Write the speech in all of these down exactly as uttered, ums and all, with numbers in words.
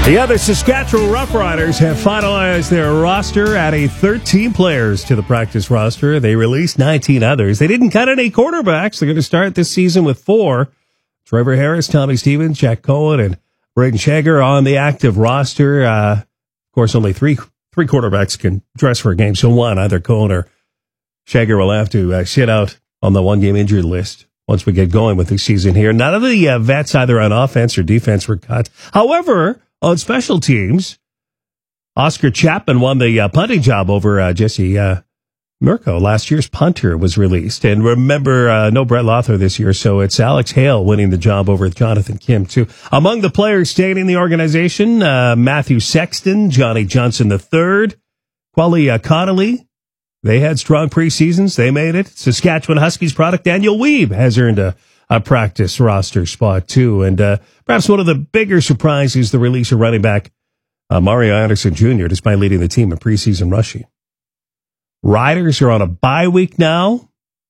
Yeah, the Saskatchewan Roughriders have finalized their roster, adding thirteen players to the practice roster. They released nineteen others. They didn't cut any quarterbacks. They're going to start this season with four. Trevor Harris, Tommy Stevens, Jack Cohen, and Braden Shager on the active roster. Uh, of course, only three three quarterbacks can dress for a game, so one, either Cohen or Shager, will have to uh, sit out on the one-game injury list once we get going with the season here. None of the uh, vets, either on offense or defense, were cut. However, on special teams, Oscar Chapman won the uh, punting job over uh, Jesse uh, Mirko. Last year's punter was released. And remember, uh, no Brett Lothar this year, so it's Alex Hale winning the job over Jonathan Kim, too. Among the players staying in the organization, uh, Matthew Sexton, Johnny Johnson the third, Quali uh, Connolly. They had strong preseasons. They made it. Saskatchewan Huskies product Daniel Weeb has earned a a practice roster spot, too. And uh, perhaps one of the bigger surprises, the release of running back uh, Mario Anderson Junior, despite leading the team in preseason rushing. Riders are on a bye week now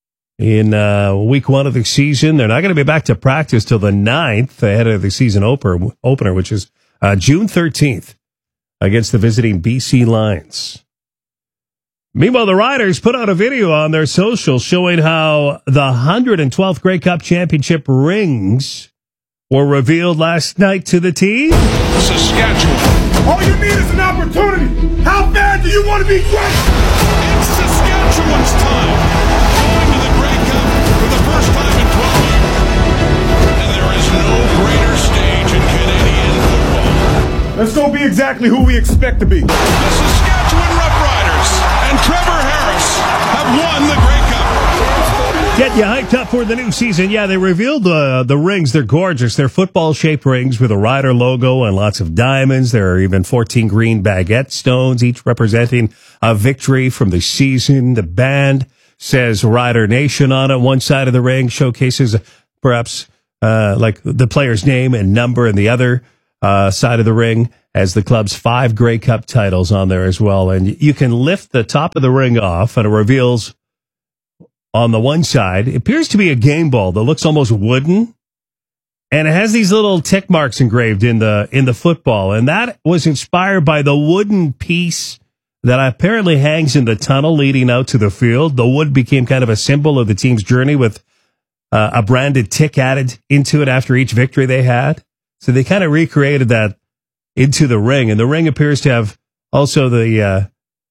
in uh, week one of the season. They're not going to be back to practice till the ninth ahead of the season opener, opener which is uh, June thirteenth against the visiting B C Lions. Meanwhile, the Riders put out a video on their social showing how the one hundred twelfth Grey Cup Championship rings were revealed last night to the team. Saskatchewan. All you need is an opportunity. How bad do you want to be great? It's Saskatchewan's time. Going to the Grey Cup for the first time in twelve years. And there is no greater stage in Canadian football. Let's go be exactly who we expect to be. The Saskatchewan Roughriders and Trevor Harris have won the Grey Cup. Get you hyped up for the new season. Yeah, they revealed the the rings. They're gorgeous. They're football-shaped rings with a Rider logo and lots of diamonds. There are even fourteen green baguette stones, each representing a victory from the season. The band says Rider Nation on it. One side of the ring showcases perhaps uh, like the player's name and number, and the other uh, side of the ring as the club's five Grey Cup titles on there as well. And you can lift the top of the ring off, and it reveals on the one side, it appears to be a game ball that looks almost wooden, and it has these little tick marks engraved in the in the football. And that was inspired by the wooden piece that apparently hangs in the tunnel leading out to the field. The wood became kind of a symbol of the team's journey with uh, a branded tick added into it after each victory they had. So they kind of recreated that into the ring, and the ring appears to have also the uh,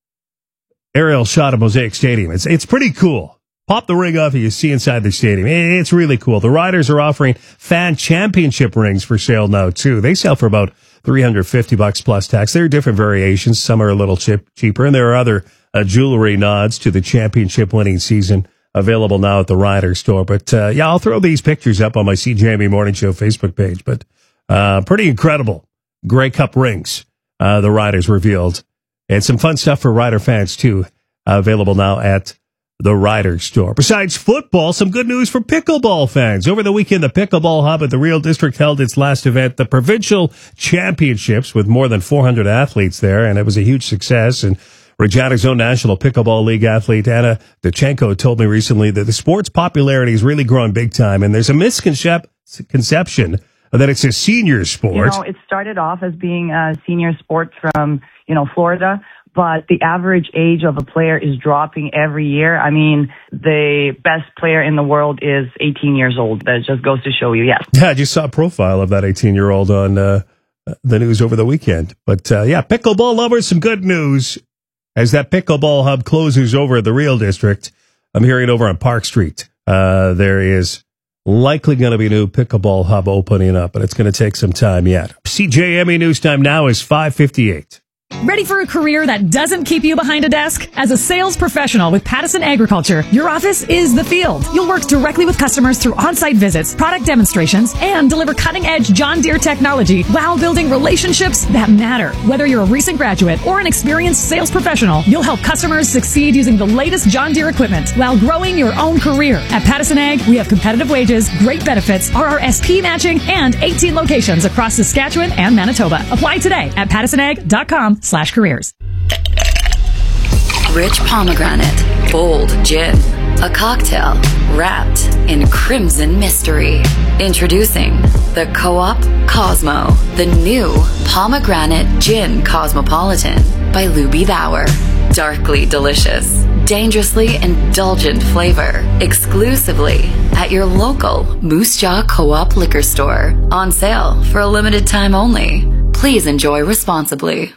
aerial shot of Mosaic Stadium. It's it's pretty cool. Pop the ring off and you see inside the stadium. It's really cool. The Riders are offering fan championship rings for sale now, too. They sell for about three hundred fifty bucks plus tax. There are different variations. Some are a little chip, cheaper, and there are other uh, jewelry nods to the championship winning season available now at the Riders store. But, uh, yeah, I'll throw these pictures up on my C J M E Morning Show Facebook page. But uh, pretty incredible Grey Cup rings uh, the Riders revealed. And some fun stuff for Rider fans, too, uh, available now at the Riders store. Besides football, some good news for pickleball fans. Over the weekend, the Pickleball Hub at the Real District held its last event, the Provincial Championships, with more than four hundred athletes there, and it was a huge success. And Regina's own National Pickleball League athlete, Anna Dachenko, told me recently that the sport's popularity is really growing big time, and there's a misconception that it's a senior sport. You know, it started off as being a senior sport from, you know, Florida, but the average age of a player is dropping every year. I mean, the best player in the world is eighteen years old. That just goes to show you, yes. Yeah, I just saw a profile of that eighteen-year-old on uh, the news over the weekend. But, uh, yeah, pickleball lovers, some good news. As that Pickleball Hub closes over at the Real District, I'm hearing over on Park Street, uh, there is likely going to be a new Pickleball Hub opening up, but it's going to take some time yet. C J M E News Time now is five fifty-eight. Ready for a career that doesn't keep you behind a desk? As a sales professional with Pattison Agriculture, your office is the field. You'll work directly with customers through on-site visits, product demonstrations, and deliver cutting-edge John Deere technology while building relationships that matter. Whether you're a recent graduate or an experienced sales professional, you'll help customers succeed using the latest John Deere equipment while growing your own career. At Pattison Ag, we have competitive wages, great benefits, R R S P matching, and eighteen locations across Saskatchewan and Manitoba. Apply today at pattison ag dot com slash careers. Rich pomegranate, bold gin, a cocktail wrapped in crimson mystery. Introducing the Co-op Cosmo, the new pomegranate gin cosmopolitan by Luby Bauer. Darkly delicious, dangerously indulgent flavor, exclusively at your local Moose Jaw Co-op liquor store. On sale for a limited time only. Please enjoy responsibly.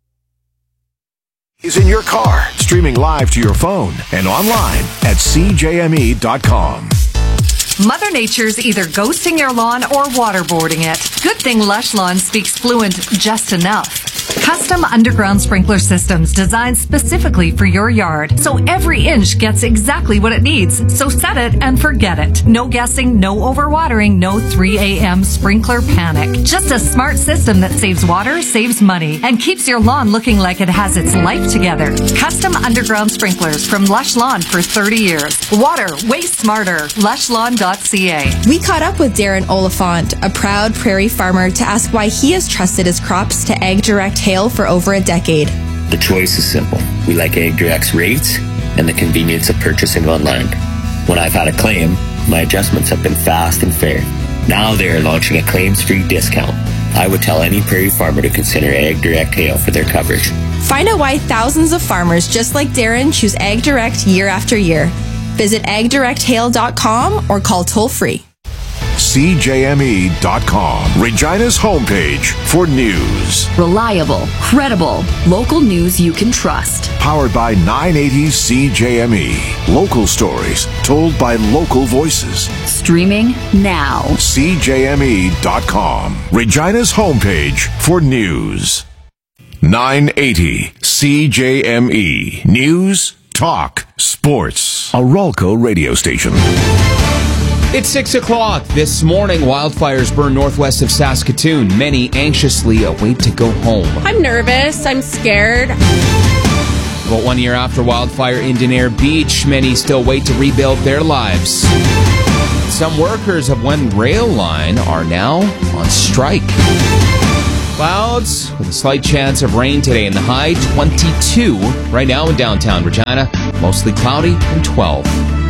Is in your car, streaming live to your phone and online at c j m e dot com. Mother Nature's either ghosting your lawn or waterboarding it. Good thing Lush Lawn speaks fluent just enough. Custom underground sprinkler systems designed specifically for your yard, so every inch gets exactly what it needs. So set it and forget it. No guessing, no overwatering, no three a.m. sprinkler panic. Just a smart system that saves water, saves money, and keeps your lawn looking like it has its life together. Custom underground sprinklers from Lush Lawn for thirty years. Water, way smarter. lush lawn dot c a. We caught up with Darren Oliphant, a proud prairie farmer, to ask why he has trusted his crops to AgDirect Hail for over a decade. The choice is simple. We like AgDirect's rates and the convenience of purchasing online. When I've had a claim, my adjustments have been fast and fair. Now they are launching a claims-free discount. I would tell any prairie farmer to consider AgDirect Hail for their coverage. Find out why thousands of farmers just like Darren choose AgDirect year after year. Visit ag direct hail dot com or call toll-free. c j m e dot com, Regina's homepage for news. Reliable, credible, local news you can trust. Powered by nine eighty C J M E. Local stories told by local voices. Streaming now. c j m e dot com, Regina's homepage for news. nine eighty C J M E. News, talk, sports. A Ralco radio station. It's six o'clock. This morning, wildfires burn northwest of Saskatoon. Many anxiously await to go home. I'm nervous. I'm scared. About one year after wildfire in Denair Beach, many still wait to rebuild their lives. Some workers of one rail line are now on strike. Clouds with a slight chance of rain today in the high twenty-two. Right now in downtown Regina, mostly cloudy and twelve.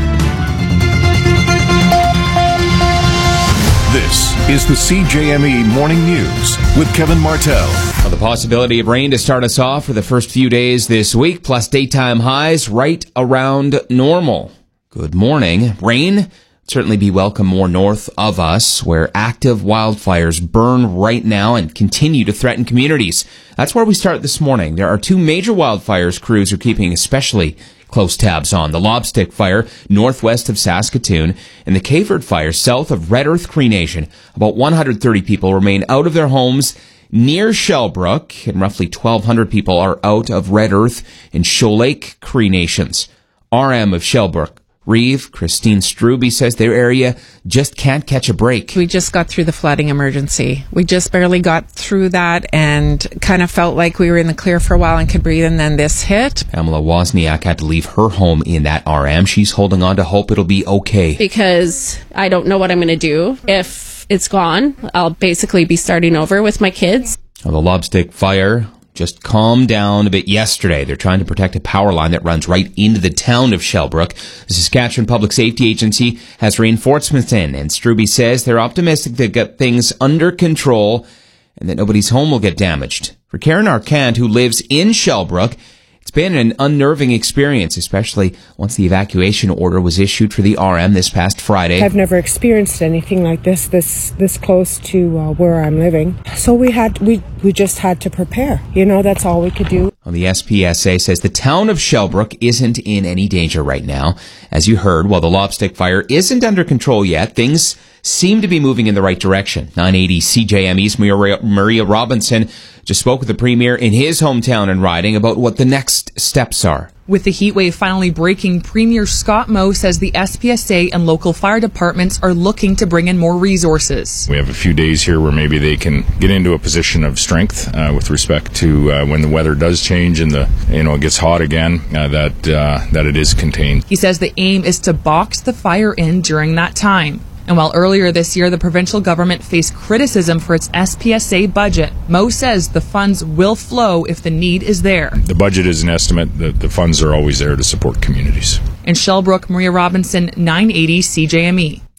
This is the C J M E Morning News with Kevin Martell. Well, the possibility of rain to start us off for the first few days this week, plus daytime highs right around normal. Good morning. Rain certainly be welcome more north of us, where active wildfires burn right now and continue to threaten communities. That's where we start this morning. There are two major wildfires crews are keeping especially close tabs on. The Lobstick Fire northwest of Saskatoon and the Cavert Fire south of Red Earth Cree Nation. About one hundred thirty people remain out of their homes near Shellbrook, and roughly twelve hundred people are out of Red Earth and Shoal Lake Cree Nations. R M of Shellbrook, Reeve, Christine Struby, says their area just can't catch a break. We just got through the flooding emergency. We just barely got through that and kind of felt like we were in the clear for a while and could breathe, and then this hit. Pamela Wozniak had to leave her home in that R M. She's holding on to hope it'll be okay. Because I don't know what I'm going to do. If it's gone, I'll basically be starting over with my kids. Well, the Lobstick Fire just calmed down a bit yesterday. They're trying to protect a power line that runs right into the town of Shellbrook. The Saskatchewan Public Safety Agency has reinforcements in, and Struby says they're optimistic they'll get things under control and that nobody's home will get damaged. For Karen Arcand, who lives in Shellbrook, it's been an unnerving experience, especially once the evacuation order was issued for the R M this past Friday. I've never experienced anything like this, this this close to uh, where I'm living. So we had we we just had to prepare. You know, that's all we could do. Well, the S P S A says the town of Shellbrook isn't in any danger right now. As you heard, while the Lobstick Fire isn't under control yet, things seem to be moving in the right direction. nine eighty C J M E's Maria, Maria Robinson just spoke with the Premier in his hometown and riding about what the next steps are. With the heat wave finally breaking, Premier Scott Moe says the S P S A and local fire departments are looking to bring in more resources. We have a few days here where maybe they can get into a position of strength uh, with respect to uh, when the weather does change and the you know it gets hot again, uh, that uh, that it is contained. He says the aim is to box the fire in during that time. And while earlier this year the provincial government faced criticism for its S P S A budget, Moe says the funds will flow if the need is there. The budget is an estimate. The, the funds are always there to support communities. In Shellbrook, Maria Robinson, nine eighty C J M E.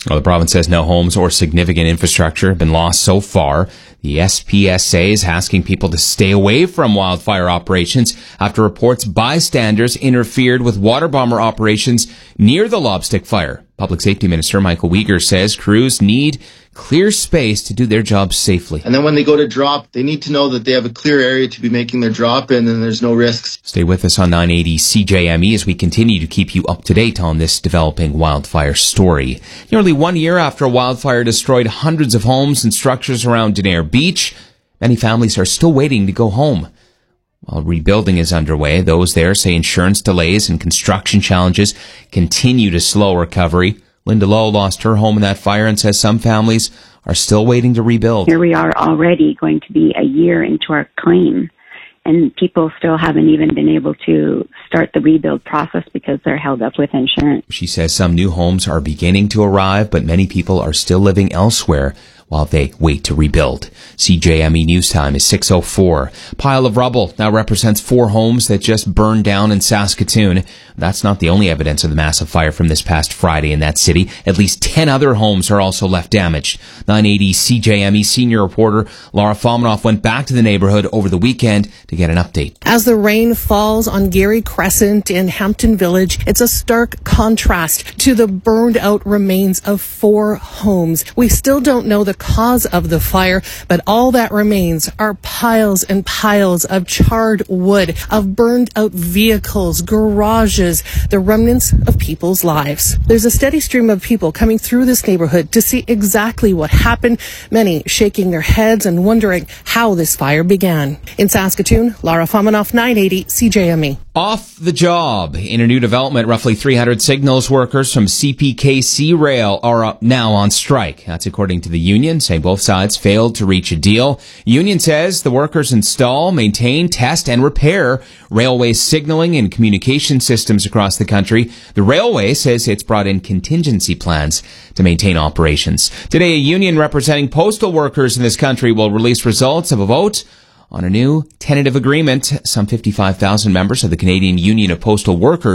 Well, the province says no homes or significant infrastructure have been lost so far. The S P S A is asking people to stay away from wildfire operations after reports bystanders interfered with water bomber operations near the Lobstick fire. Public Safety Minister Michael Uyghur says crews need clear space to do their jobs safely. And then when they go to drop, they need to know that they have a clear area to be making their drop in and there's no risks. Stay with us on nine eighty C J M E as we continue to keep you up to date on this developing wildfire story. Nearly one year after a wildfire destroyed hundreds of homes and structures around Denair Beach, many families are still waiting to go home. While rebuilding is underway, those there say insurance delays and construction challenges continue to slow recovery. Linda Lowe lost her home in that fire and says some families are still waiting to rebuild. Here we are already going to be a year into our claim, and people still haven't even been able to start the rebuild process because they're held up with insurance. She says some new homes are beginning to arrive, but many people are still living elsewhere while they wait to rebuild. C J M E News Time is six oh four. Pile of rubble now represents four homes that just burned down in Saskatoon. That's not the only evidence of the massive fire from this past Friday in that city. At least ten other homes are also left damaged. nine eighty C J M E senior reporter Laura Fomanoff went back to the neighborhood over the weekend to get an update. As the rain falls on Gary Crescent in Hampton Village, it's a stark contrast to the burned out remains of four homes. We still don't know the cause of the fire, but all that remains are piles and piles of charred wood, of burned out vehicles, garages, the remnants of people's lives. There's a steady stream of people coming through this neighborhood to see exactly what happened, many shaking their heads and wondering how this fire began. In Saskatoon, Laura Fomanoff, nine eighty C J M E. Off the job. In a new development, roughly three hundred signals workers from C P K C Rail are now on strike. That's according to the union, saying both sides failed to reach a deal. Union says the workers install, maintain, test, and repair railway signaling and communication systems across the country. The railway says it's brought in contingency plans to maintain operations. Today, a union representing postal workers in this country will release results of a vote on a new tentative agreement. Some fifty-five thousand members of the Canadian Union of Postal Workers